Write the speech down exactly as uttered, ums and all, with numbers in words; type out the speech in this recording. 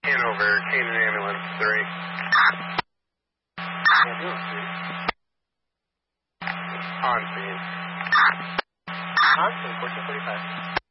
Hanover, Canaan Ambulance three. Ambulance three. On scene. On scene, fourteen forty-five.